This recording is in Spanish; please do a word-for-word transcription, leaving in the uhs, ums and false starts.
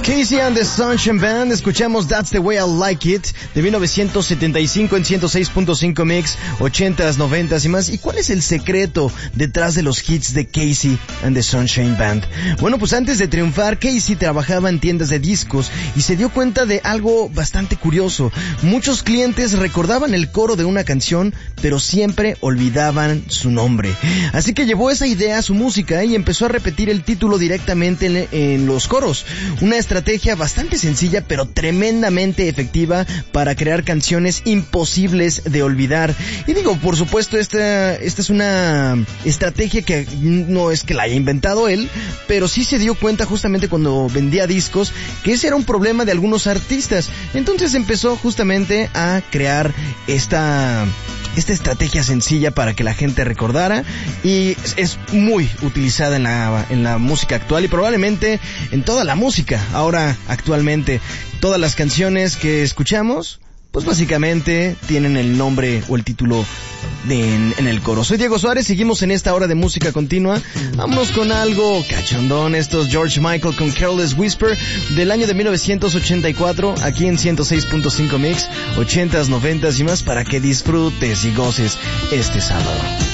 Casey and the Sunshine Band, escuchamos That's the Way I Like It de mil novecientos setenta y cinco en ciento seis punto cinco Mix, ochentas, noventas y más. ¿Y cuál es el secreto detrás de los hits de Casey and the Sunshine Band? Bueno, pues antes de triunfar, Casey trabajaba en tiendas de discos y se dio cuenta de algo bastante curioso. Muchos clientes recordaban el coro de una canción, pero siempre olvidaban su nombre. Así que llevó esa idea a su música y empezó a repetir el título directamente en, en los coros. Una estrategia bastante sencilla pero tremendamente efectiva para crear canciones imposibles de olvidar. Y digo, por supuesto, esta, esta es una estrategia que no es que la haya inventado él, pero sí se dio cuenta justamente cuando vendía discos que ese era un problema de algunos artistas. Entonces empezó justamente a crear esta... esta estrategia sencilla para que la gente recordara, y es muy utilizada en la, en la música actual y probablemente en toda la música. Ahora, actualmente, todas las canciones que escuchamos, pues básicamente tienen el nombre o el título de, en, en el coro. Soy Diego Suárez, seguimos en esta hora de música continua. Vámonos con algo cachondón. Esto es George Michael con Careless Whisper del año de mil novecientos ochenta y cuatro, aquí en ciento seis punto cinco Mix, ochentas, noventas y más, para que disfrutes y goces este sábado.